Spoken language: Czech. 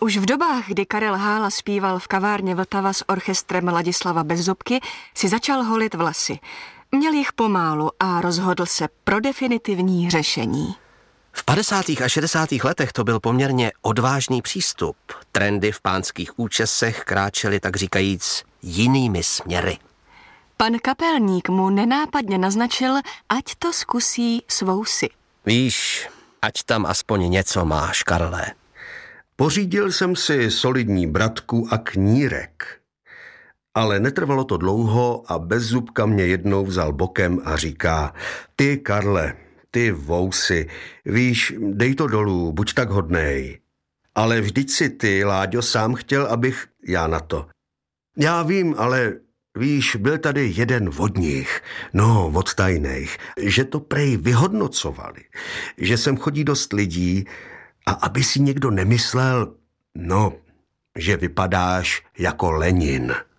Už v dobách, kdy Karel Hála zpíval v kavárně Vltava s orchestrem Ladislava Bezzubky, si začal holit vlasy. Měl jich pomálu a rozhodl se pro definitivní řešení. V 50. a 60. letech to byl poměrně odvážný přístup. Trendy v pánských účesech kráčely tak říkajíc jinými směry. Pan kapelník mu nenápadně naznačil, ať to zkusí s vousy. Víš, ať tam aspoň něco máš, Karle. Pořídil jsem si solidní bratku a knírek. Ale netrvalo to dlouho a Bezzubka mě jednou vzal bokem a říká: Ty, Karle, ty vousy, víš, dej to dolů, buď tak hodnej. Ale vždyť si ty, Láďo, sám chtěl, abych já na to. Já vím, ale víš, byl tady jeden od nich, no, od tajných, že to prej vyhodnocovali, že sem chodí dost lidí a aby si někdo nemyslel, no, že vypadáš jako Lenin.